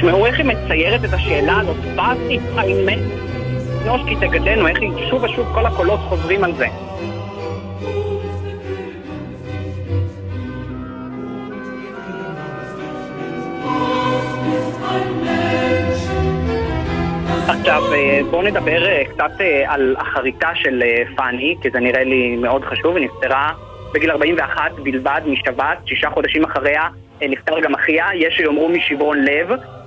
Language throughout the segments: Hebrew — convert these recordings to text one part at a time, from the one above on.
תשמעו איך היא מציירת את השאלה הזאת, באתי האמת, נושקי תגדנו, איך היא שוב ושוב כל הקולות חוזרים על זה. עכשיו בואו נדבר קצת על החריטה של פאני, כי זה נראה לי מאוד חשוב. היא נפטרה בגיל 41 בלבד משבת, 6 חודשים אחריה נפטר גם אחיה, יש שיאמרו משברון לב.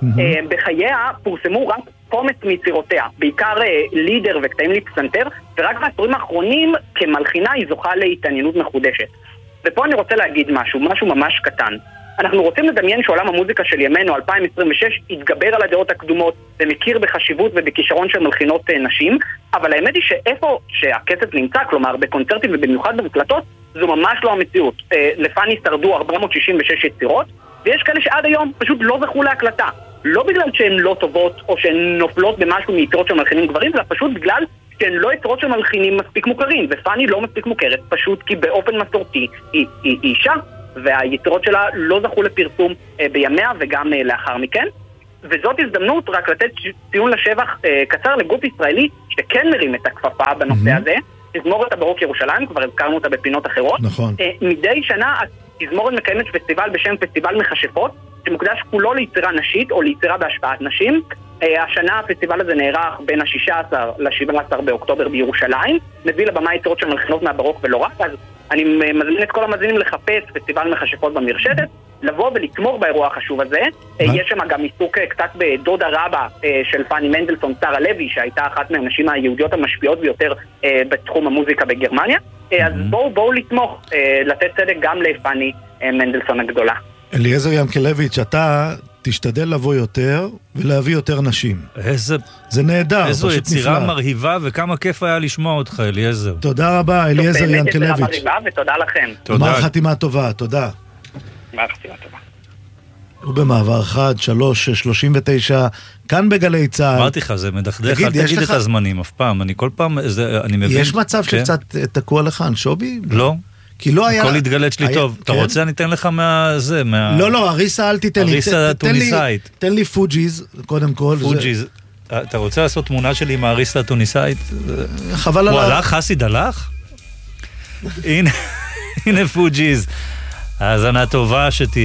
בחייה פורסמו רק קומץ מיצירותיה, בעיקר לידר וקטעים לפסנתר, ורק בעשורים האחרונים כמלחינה היא זוכה להתעניינות מחודשת. ופה אני רוצה להגיד משהו ממש קטן. אנחנו רוצים לדמיין שעולם המוזיקה של ימינו 2026 יתגבר על הדעות הקדומות ומכיר בחשיבות ובכישרון של מלחינות נשים, אבל האמת היא שאיפה שהקצב נמצא, כלומר בקונצרטים ובמיוחד במקלטות, זו ממש לא המציאות. לפני שרדו 466 יצירות, ויש כאלה שעד היום פשוט לא זכו להקלטה. לא בגלל שהן לא טובות או שהן נופלות במשהו מיצירות של מלחינים גברים, אלא פשוט בגלל שהן לא יצירות של מלחינים מספיק מוכרים, ופני לא מספיק מוכרת, פשוט כי באופן מסורתי היא אישה, והיצירות שלה לא זכו לפרסום בימיה וגם לאחר מכן. וזאת הזדמנות רק לתת ציון לשבח קצר לגוף ישראלי שכן מרים את הכפפה בנושא הזה. תזמורת הברוק ירושלים, כבר הזכרנו אותה בפינות אחרות. נכון. מדי שנה התזמורת מקיימת פסטיבל בשם פסטיבל מכשפות, שמוקדש כולו ליצירה נשית או ליצירה בהשפעת נשים. השנה הפסטיבל הזה נערך בין ה-16 ל-17 באוקטובר בירושלים, מביא לבמה יצירות של מלחינות מהברוק ולא רק. אז אני מזמין את כל המאזינים לחפש פסטיבל מכשפות במרשתת, לבוא ולתמוך באירוע החשוב הזה. יש שם גם עיסוק קצת בדודה רבה של פני מנדלסון, שרה לוי, שהייתה אחת מהנשים היהודיות המשפיעות ביותר בתחום המוזיקה בגרמניה. אז בואו לתמוך, לתת צדק גם לפני מנדלסון הגדולה. אליעזר ינקלביץ', אתה תשתדל לבוא יותר ולהביא יותר נשים. זה נהדר, איזו יצירה מרהיבה, וכמה כיף היה לשמוע אותך, אליעזר. תודה רבה, אליעזר ינקלביץ'. באמת יצירה מרהיבה, ותודה לכם. גמר חתימה טובה, תודה. גמר חתימה טובה. ובמעבר חד, 3:39, כאן בגלי צהל. אמרתי לך, זה מדכדך, אל תגיד את הזמנים אף פעם, אני כל פעם, אני מבין. יש מצב שקצת תקוע לך, שובי? לא. כי לא היה... הכל התגלץ לי טוב. אתה רוצה, אני אתן לך מהזה, לא, אריסה אל תיתן לי. אריסה טוניסאית. תן לי פוג'יז, קודם כל. פוג'יז. אתה רוצה לעשות תמונה שלי עם האריסה הטוניסאית? חבל עליו. הוא הלך? חסיד הלך? הנה פוג'יז. האזנה טובה שתהיה.